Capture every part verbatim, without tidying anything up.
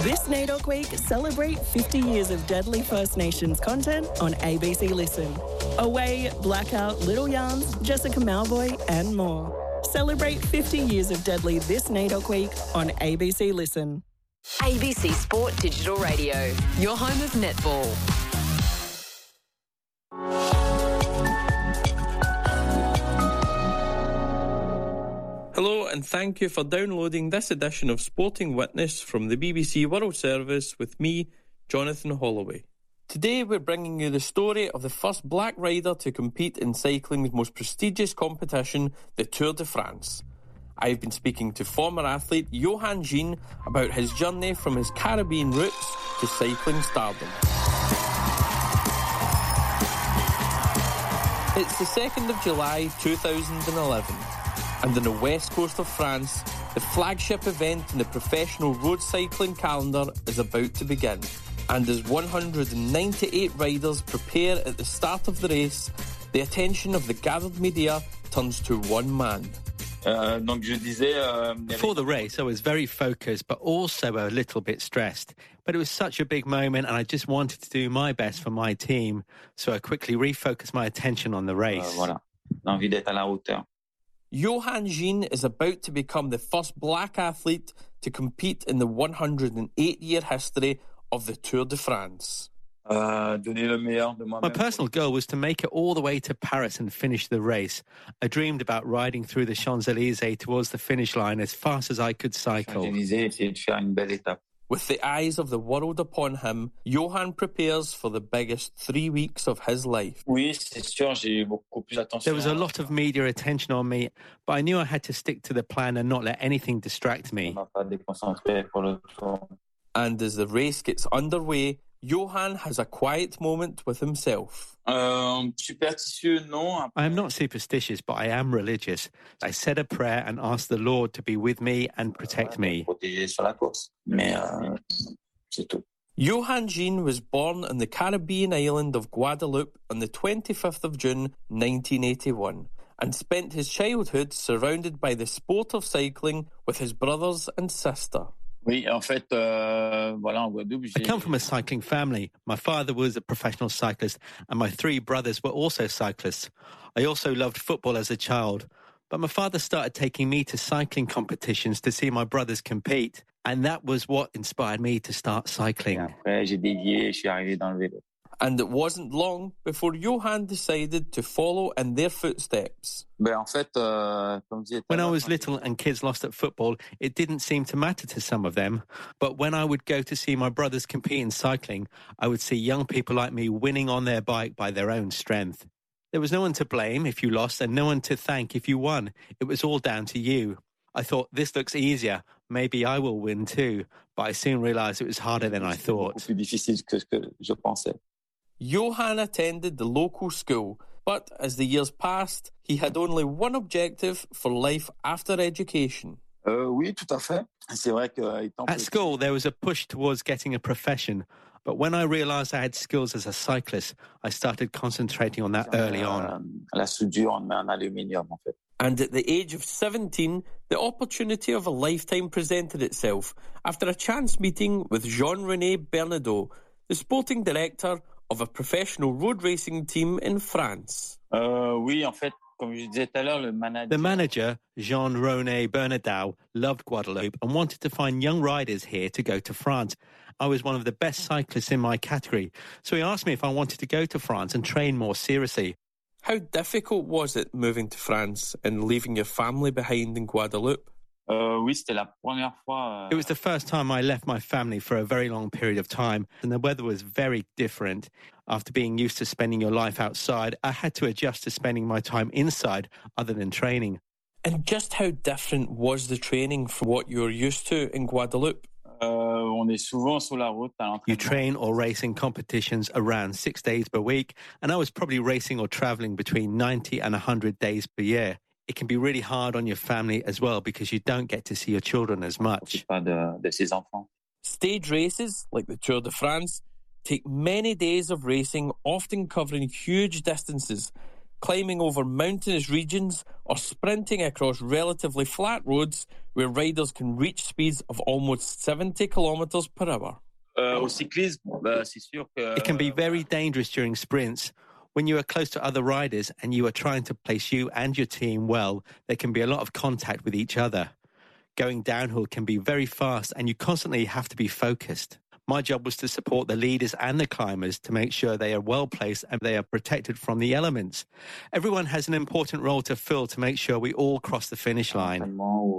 This NAIDOC Week, celebrate fifty years of deadly First Nations content on A B C Listen. Away, Blackout, Little Yarns, Jessica Malvoy and more. Celebrate fifty years of deadly this NAIDOC Week on A B C Listen. A B C Sport Digital Radio, your home of netball. Hello and thank you for downloading this edition of Sporting Witness from the B B C World Service with me, Jonathan Holloway. Today we're bringing you the story of the first black rider to compete in cycling's most prestigious competition, the Tour de France. I've been speaking to former athlete Johan Gene about his journey from his Caribbean roots to cycling stardom. It's the second of July two thousand eleven. And on the west coast of France, the flagship event in the professional road cycling calendar is about to begin. And as one hundred ninety-eight riders prepare at the start of the race, the attention of the gathered media turns to one man. Uh, donc je disais, uh, Before the race, I was very focused, but also a little bit stressed. But it was such a big moment, and I just wanted to do my best for my team. So I quickly refocused my attention on the race. Uh, voilà, l'envie d'être à la hauteur. Johan Gene is about to become the first black athlete to compete in the one hundred eight year history of the Tour de France. Uh, donner le meilleur de moi-même. My personal goal was to make it all the way to Paris and finish the race. I dreamed about riding through the Champs-Élysées towards the finish line as fast as I could cycle. Champs-Élysées, essayer de faire une belle étape. With the eyes of the world upon him, Johan prepares for the biggest three weeks of his life. Oui, c'est sûr, j'ai eu beaucoup plus attention. There was a lot of media attention on me, but I knew I had to stick to the plan and not let anything distract me. And as the race gets underway, Johan has a quiet moment with himself. Uh, superstitieux, non. I am not superstitious, but I am religious. I said a prayer and asked the Lord to be with me and protect me. Johan Gene was born on the Caribbean island of Guadeloupe on the twenty-fifth of June nineteen eighty-one and spent his childhood surrounded by the sport of cycling with his brothers and sister. Oui, en fait, euh, voilà, en Guadeloupe, I come from a cycling family. My father was a professional cyclist and my three brothers were also cyclists. I also loved football as a child, but my father started taking me to cycling competitions to see my brothers compete, and that was what inspired me to start cycling. Après, j'ai dévié, je suis arrivé dans le vélo. And it wasn't long before Johan decided to follow in their footsteps. Ben, en fait, euh, comme disait, when I was little and kids lost at football, it didn't seem to matter to some of them. But when I would go to see my brothers compete in cycling, I would see young people like me winning on their bike by their own strength. There was no one to blame if you lost and no one to thank if you won. It was all down to you. I thought, this looks easier. Maybe I will win too. But I soon realised it was harder than I thought. Plus difficile que ce que je pensais. Johan attended the local school, but as the years passed, he had only one objective for life after education. Uh, oui, tout à fait. C'est vrai que, étant At school, there was a push towards getting a profession. But when I realised I had skills as a cyclist, I started concentrating on that early on. La soudure en aluminium, en fait. And at the age of seventeen, the opportunity of a lifetime presented itself after a chance meeting with Jean-René Bernadotte, the sporting director of a professional road racing team in France. Uh, oui, en fait, comme je disais tout à l'heure, le manager... The manager, Jean-René Bernadotte, loved Guadeloupe and wanted to find young riders here to go to France. I was one of the best cyclists in my category, so he asked me if I wanted to go to France and train more seriously. How difficult was it moving to France and leaving your family behind in Guadeloupe? Uh, oui, c'était la première fois. Uh... It was the first time I left my family for a very long period of time, and the weather was very different. After being used to spending your life outside, I had to adjust to spending my time inside other than training. And just how different was the training from what you were used to in Guadeloupe? Uh, on est souvent sur la route à l'entraînement. You train or race in competitions around six days per week, and I was probably racing or travelling between ninety and one hundred days per year. It can be really hard on your family as well because you don't get to see your children as much. Pas de, de ses enfants. Stage races, like the Tour de France, take many days of racing, often covering huge distances, climbing over mountainous regions or sprinting across relatively flat roads where riders can reach speeds of almost seventy kilometres per hour. Euh, au cyclisme, bah, c'est sûr que... It can be very dangerous during sprints. When you are close to other riders and you are trying to place you and your team well, there can be a lot of contact with each other. Going downhill can be very fast and you constantly have to be focused. My job was to support the leaders and the climbers to make sure they are well placed and they are protected from the elements. Everyone has an important role to fill to make sure we all cross the finish line.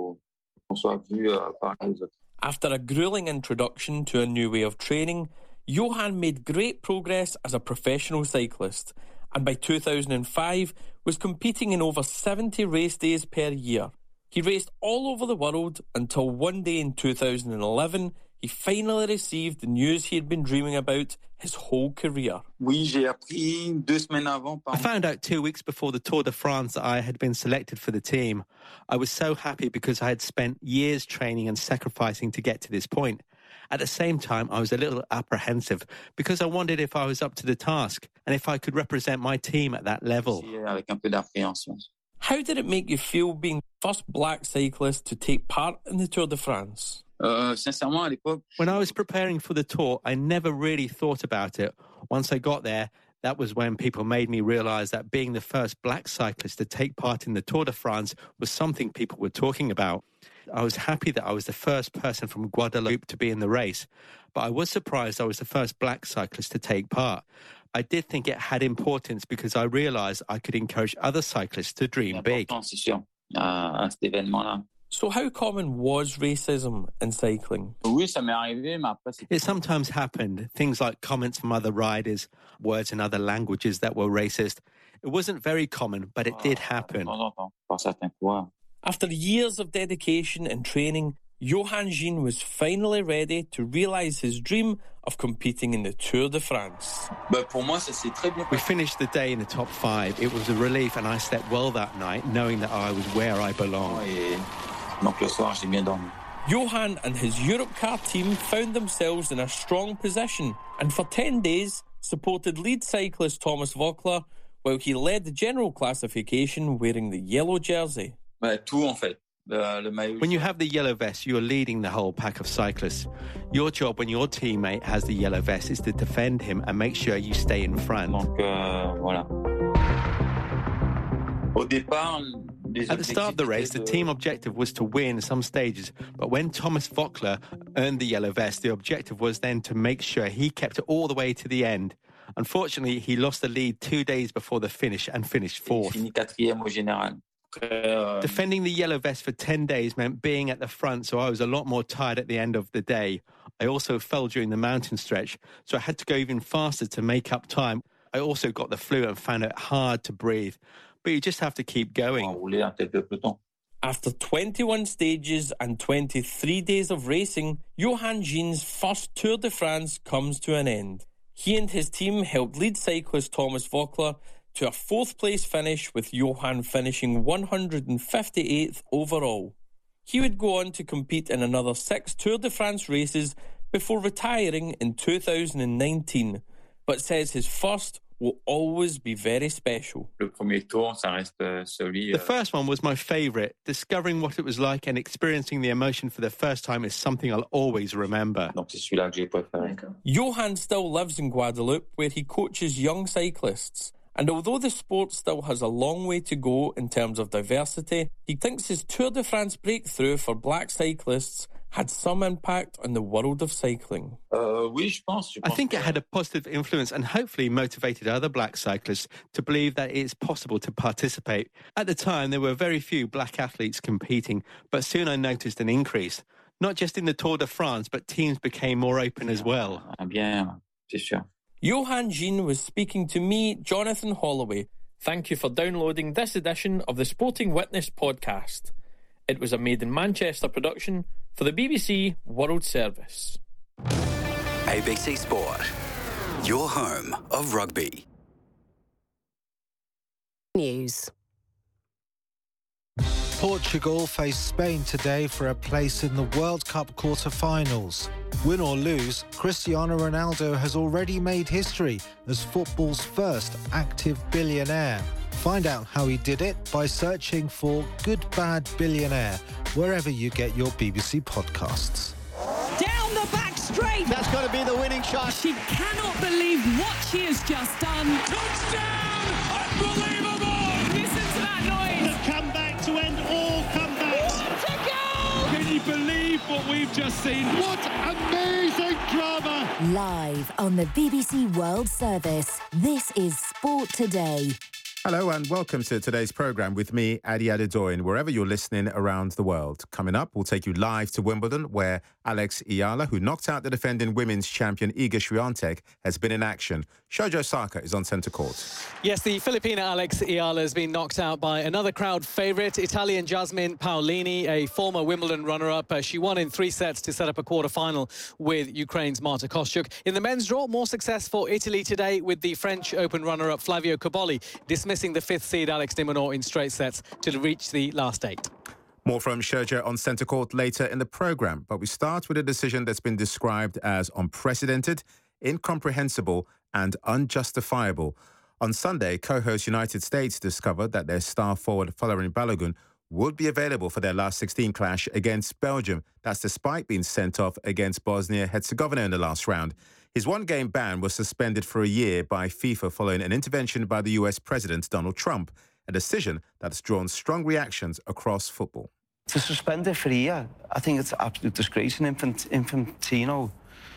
After a grueling introduction to a new way of training, Johan made great progress as a professional cyclist and by two thousand five was competing in over seventy race days per year. He raced all over the world until one day in two thousand eleven he finally received the news he had been dreaming about his whole career. Oui, j'ai appris deux semaines avant. I found out two weeks before the Tour de France that I had been selected for the team. I was so happy because I had spent years training and sacrificing to get to this point. At the same time, I was a little apprehensive because I wondered if I was up to the task and if I could represent my team at that level. Avec un peu d'appréhension. How did it make you feel being the first black cyclist to take part in the Tour de France? Euh, sincèrement, à l'époque... When I was preparing for the tour, I never really thought about it. Once I got there, that was when people made me realise that being the first black cyclist to take part in the Tour de France was something people were talking about. I was happy that I was the first person from Guadeloupe to be in the race, but I was surprised I was the first black cyclist to take part. I did think it had importance because I realised I could encourage other cyclists to dream big. C'est sûr, à cet événement-là. So how common was racism in cycling? Oui, ça m'est arrivé, mais après... It sometimes happened. Things like comments from other riders, words in other languages that were racist. It wasn't very common, but it did happen. After years of dedication and training, Johan Gien was finally ready to realise his dream of competing in the Tour de France. We finished the day in the top five. It was a relief and I slept well that night, knowing that I was where I belonged. Johan and his Europcar team found themselves in a strong position and for ten days supported lead cyclist Thomas Voeckler while he led the general classification wearing the yellow jersey. When you have the yellow vest, you are leading the whole pack of cyclists. Your job when your teammate has the yellow vest is to defend him and make sure you stay in front. Donc, euh, voilà. Au départ, At the start of the race, the team objective was to win some stages, but when Thomas Voeckler earned the yellow vest, the objective was then to make sure he kept it all the way to the end. Unfortunately, he lost the lead two days before the finish and finished fourth. Defending the yellow vest for ten days meant being at the front, so I was a lot more tired at the end of the day. I also fell during the mountain stretch, so I had to go even faster to make up time. I also got the flu and found it hard to breathe. But you just have to keep going. After twenty-one stages and twenty-three days of racing, Johan Gien's first Tour de France comes to an end. He and his team helped lead cyclist Thomas Voeckler to a fourth place finish, with Johan finishing one hundred fifty-eighth overall. He would go on to compete in another six Tour de France races before retiring in two thousand nineteen, but says his first will always be very special. Le premier tour, ça reste celui... The first one was my favourite. Discovering what it was like and experiencing the emotion for the first time is something I'll always remember. Donc c'est celui-là que j'ai préféré. Johan still lives in Guadeloupe, where he coaches young cyclists. And although the sport still has a long way to go in terms of diversity, he thinks his Tour de France breakthrough for black cyclists had some impact on the world of cycling. Uh, oui, je pense, je pense I think it had a positive influence and hopefully motivated other black cyclists to believe that it's possible to participate. At the time, there were very few black athletes competing, but soon I noticed an increase. Not just in the Tour de France, but teams became more open as well. Bien, c'est sûr. Johan Gien was speaking to me, Jonathan Holloway. Thank you for downloading this edition of the Sporting Witness podcast. It was a Made in Manchester production for the B B C World Service. A B C Sport, your home of rugby. News. Portugal face Spain today for a place in the World Cup quarter-finals. Win or lose, Cristiano Ronaldo has already made history as football's first active billionaire. Find out how he did it by searching for Good Bad Billionaire wherever you get your B B C podcasts. Down the back straight. That's got to be the winning shot. She cannot believe what she has just done. Touchdown! Unbelievable! Listen to that noise. The comeback to end all comebacks. What a goal! Can you believe what we've just seen? What amazing drama! Live on the B B C World Service, this is Sport Today. Hello and welcome to today's programme with me, Adi Adedoyin, wherever you're listening around the world. Coming up, we'll take you live to Wimbledon, where Alex Ayala, who knocked out the defending women's champion Iga Swiatek, has been in action. Shojo Osaka is on centre court. Yes, the Filipina Alex Ayala has been knocked out by another crowd favourite, Italian Jasmine Paolini, a former Wimbledon runner-up. Uh, she won in three sets to set up a quarter-final with Ukraine's Marta Kostyuk. In the men's draw, more success for Italy today with the French Open runner-up Flavio Cobolli dismissing the fifth seed Alex de Minaur in straight sets to reach the last eight. More from Shojo on centre court later in the programme, but we start with a decision that's been described as unprecedented, incomprehensible and unjustifiable. On Sunday, co-host United States discovered that their star forward Folarin Balogun would be available for their last sixteen clash against Belgium. That's despite being sent off against Bosnia-Herzegovina in the last round. His one-game ban was suspended for a year by FIFA following an intervention by the U S President Donald Trump, a decision that has drawn strong reactions across football. To suspend it for a year, I think it's an absolute disgrace. And Infant, Infantino,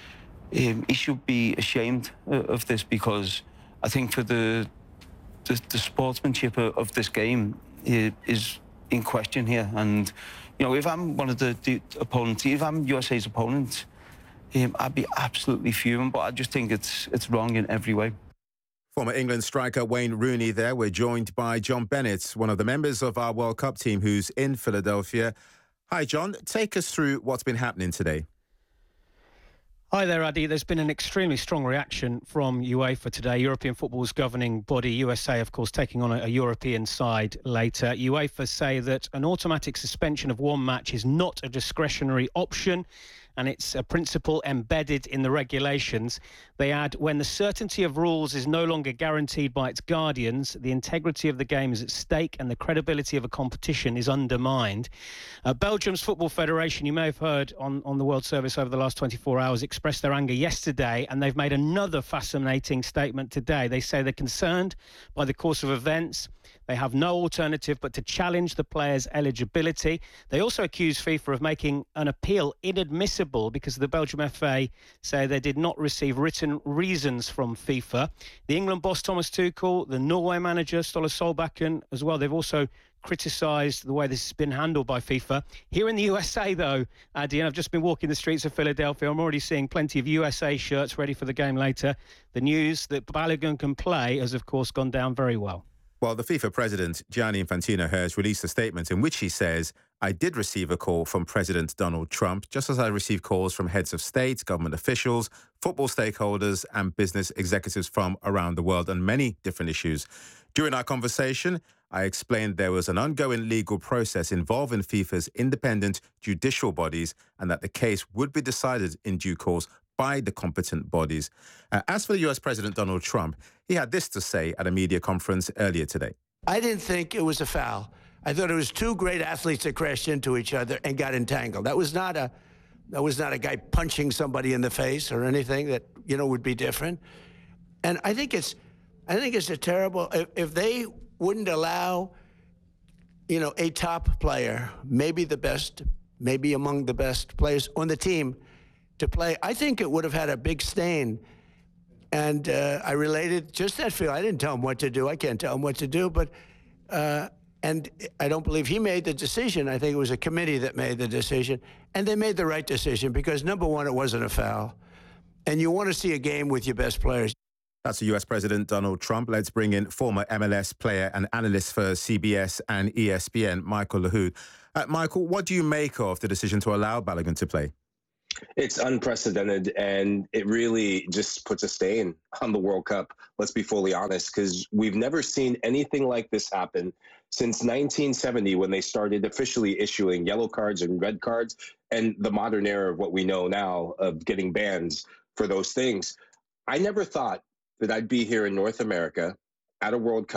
um, he should be ashamed of this, because I think for the the, the sportsmanship of, of this game is in question here. And, you know, if I'm one of the, the opponents, if I'm U S A's opponent, Um, I'd be absolutely fuming, but I just think it's it's wrong in every way. Former England striker Wayne Rooney there. We're joined by John Bennett, one of the members of our World Cup team who's in Philadelphia. Hi, John. Take us through what's been happening today. Hi there, Adi. There's been an extremely strong reaction from UEFA today. European football's governing body, U S A, of course, taking on a, a European side later. UEFA say that an automatic suspension of one match is not a discretionary option, and it's a principle embedded in the regulations. They add, when the certainty of rules is no longer guaranteed by its guardians, the integrity of the game is at stake and the credibility of a competition is undermined. Uh, Belgium's Football Federation, you may have heard on, on the World Service over the last twenty-four hours, expressed their anger yesterday, and they've made another fascinating statement today. They say they're concerned by the course of events. They have no alternative but to challenge the players' eligibility. They also accuse FIFA of making an appeal inadmissible because the Belgium F A say they did not receive written reasons from FIFA. The England boss Thomas Tuchel, the Norway manager Ståle Solbakken as well, they've also criticised the way this has been handled by FIFA. Here in the U S A, though, Adi, and I've just been walking the streets of Philadelphia, I'm already seeing plenty of U S A shirts ready for the game later. The news that Balogun can play has, of course, gone down very well. Well, the FIFA president, Gianni Infantino, has released a statement in which he says, I did receive a call from President Donald Trump, just as I received calls from heads of state, government officials, football stakeholders and business executives from around the world on many different issues. During our conversation, I explained there was an ongoing legal process involving FIFA's independent judicial bodies and that the case would be decided in due course by the competent bodies. Uh, as for the U S President Donald Trump, he had this to say at a media conference earlier today. I didn't think it was a foul. I thought it was two great athletes that crashed into each other and got entangled. That was not a, that was not a guy punching somebody in the face or anything that, you know, would be different. And I think it's, I think it's a terrible, if, if they wouldn't allow, you know, a top player, maybe the best, maybe among the best players on the team, to play, I think it would have had a big stain. And uh, I related just that feel. I didn't tell him what to do. I can't tell him what to do. But uh, and I don't believe he made the decision. I think it was a committee that made the decision. And they made the right decision because, number one, it wasn't a foul. And you want to see a game with your best players. That's the U S President Donald Trump. Let's bring in former M L S player and analyst for C B S and E S P N, Michael Lahoud. Uh, Michael, what do you make of the decision to allow Balogun to play? It's unprecedented, and it really just puts a stain on the World Cup. Let's be fully honest, because we've never seen anything like this happen since nineteen seventy, when they started officially issuing yellow cards and red cards, and the modern era of what we know now of getting bans for those things. I never thought that I'd be here in North America at a World Cup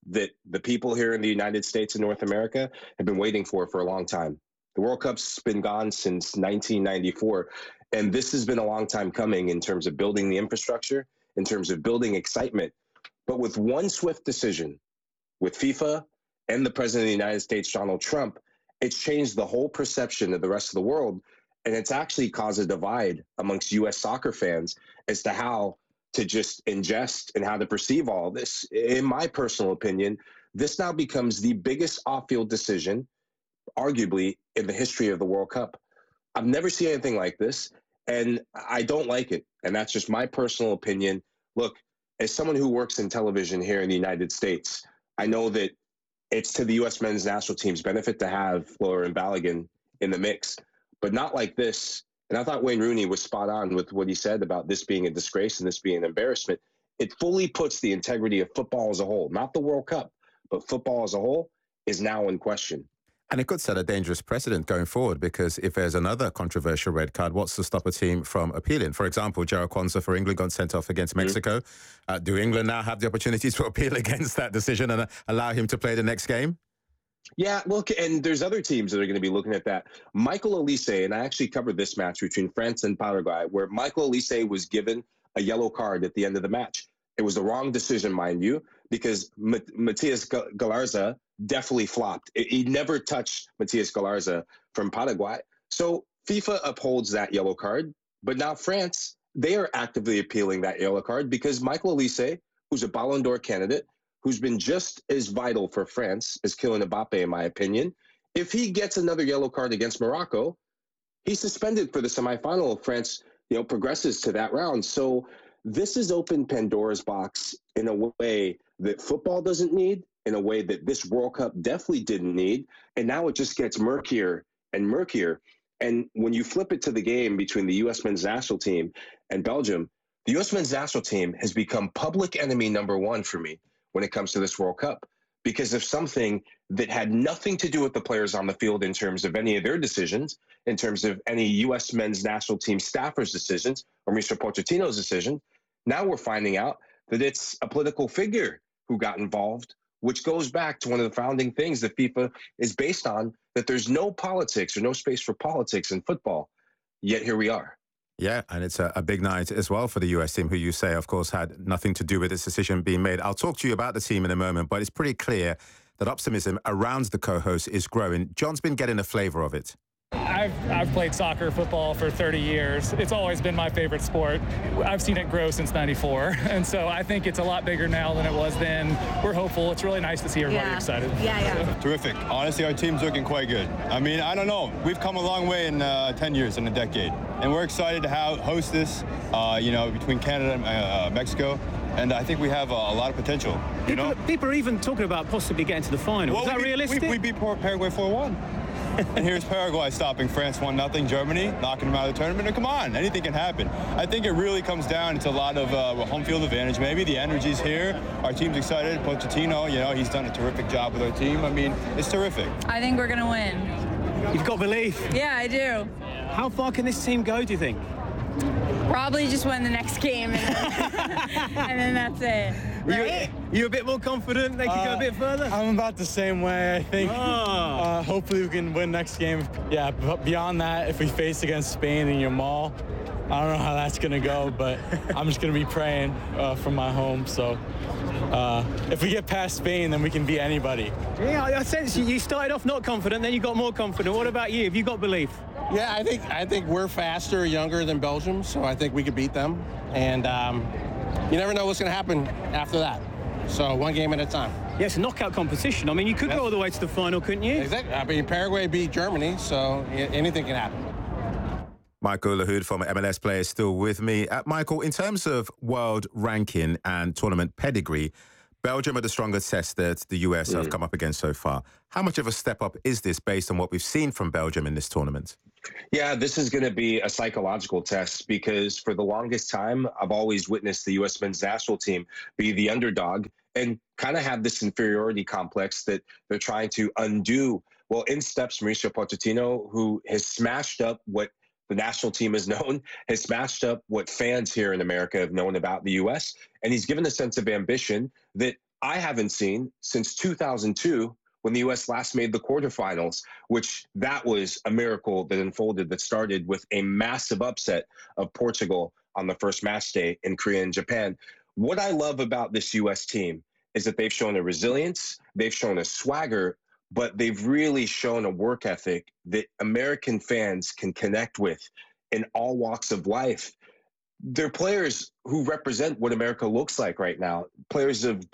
that the people here in the United States and North America have been waiting for for a long time. The World Cup's been gone since nineteen ninety-four, and this has been a long time coming in terms of building the infrastructure, in terms of building excitement. But with one swift decision, with FIFA and the President of the United States, Donald Trump, it's changed the whole perception of the rest of the world, and it's actually caused a divide amongst U S soccer fans as to how to just ingest and how to perceive all this. In my personal opinion, this now becomes the biggest off-field decision, arguably, in the history of the World Cup. I've never seen anything like this, and I don't like it. And that's just my personal opinion. Look, as someone who works in television here in the United States, I know that it's to the U S men's national team's benefit to have Folarin Balogun in the mix, but not like this. And I thought Wayne Rooney was spot on with what he said about this being a disgrace and this being an embarrassment. It fully puts the integrity of football as a whole, not the World Cup, but football as a whole, is now in question. And it could set a dangerous precedent going forward, because if there's another controversial red card, what's to stop a team from appealing? For example, Jarrell Quansah for England got sent off against Mexico. Mm-hmm. Uh, do England now have the opportunity to appeal against that decision and uh, allow him to play the next game? Yeah, look, and there's other teams that are going to be looking at that. Michael Olise, and I actually covered this match between France and Paraguay, where Michael Olise was given a yellow card at the end of the match. It was the wrong decision, mind you, because M- Matias Galarza definitely flopped. It, he never touched Matias Galarza from Paraguay. So FIFA upholds that yellow card, but now France, they are actively appealing that yellow card because Michael Olise, who's a Ballon d'Or candidate, who's been just as vital for France as Kylian Mbappe, in my opinion, if he gets another yellow card against Morocco, he's suspended for the semifinal if France, you know, progresses to that round. So this has opened Pandora's box in a way that football doesn't need, in a way that this World Cup definitely didn't need. And now it just gets murkier and murkier. And when you flip it to the game between the U S men's national team and Belgium, the U S men's national team has become public enemy number one for me when it comes to this World Cup, because of something that had nothing to do with the players on the field in terms of any of their decisions, in terms of any U S men's national team staffers' decisions or Mister Pochettino's decision. Now we're finding out that it's a political figure who got involved, which goes back to one of the founding things that FIFA is based on, that there's no politics or no space for politics in football. Yet here we are. Yeah, and it's a, a big night as well for the U S team, who you say, of course, had nothing to do with this decision being made. I'll talk to you about the team in a moment, but it's pretty clear that optimism around the co-host is growing. John's been getting a flavour of it. I've, I've played soccer, football for thirty years. It's always been my favorite sport. I've seen it grow since ninety-four, and so I think it's a lot bigger now than it was then. We're hopeful. It's really nice to see everybody yeah. excited. Yeah, yeah. Terrific. Honestly, our team's looking quite good. I mean, I don't know. We've come a long way in uh, ten years, in a decade, and we're excited to have, host this, uh, you know, between Canada and uh, Mexico. And I think we have a, a lot of potential. You people, know, people are even talking about possibly getting to the final. Well, Is that we, realistic? We, we beat Paraguay four one. And here's Paraguay stopping France one nothing, Germany knocking them out of the tournament. And come on, anything can happen. I think it really comes down to a lot of uh, home field advantage. Maybe the energy's here. Our team's excited. Pochettino, you know, he's done a terrific job with our team. I mean, it's terrific. I think we're gonna win. You've got belief. Yeah, I do. How far can this team go, do you think? Probably just win the next game, and then, and then that's it. Right? You, you a bit more confident they can uh, go a bit further? I'm about the same way, I think. Oh. Uh, hopefully we can win next game. Yeah, but beyond that, if we face against Spain in Yamal, I don't know how that's going to go, but I'm just going to be praying uh, from my home. So uh, if we get past Spain, then we can beat anybody. Yeah, I sense you started off not confident, then you got more confident. What about you? Have you got belief? Yeah, I think I think we're faster, younger than Belgium, so I think we could beat them. And um, you never know what's going to happen after that. So one game at a time. Yeah, it's a knockout competition. I mean, you could yes. go all the way to the final, couldn't you? Exactly. I mean, Paraguay beat Germany, so anything can happen. Michael Lahoud, former M L S player, is still with me. Uh, Michael, in terms of world ranking and tournament pedigree, Belgium are the strongest test that the U S mm. have come up against so far. How much of a step up is this based on what we've seen from Belgium in this tournament? Yeah, this is going to be a psychological test because for the longest time, I've always witnessed the U S men's national team be the underdog and kind of have this inferiority complex that they're trying to undo. Well, in steps Mauricio Pochettino, who has smashed up what the national team has known, has smashed up what fans here in America have known about the U S, and he's given a sense of ambition that I haven't seen since two thousand two, when the U S last made the quarterfinals, which that was a miracle that unfolded that started with a massive upset of Portugal on the first match day in Korea and Japan. What I love about this U S team is that they've shown a resilience, they've shown a swagger, but they've really shown a work ethic that American fans can connect with in all walks of life. They're players who represent what America looks like right now. Players of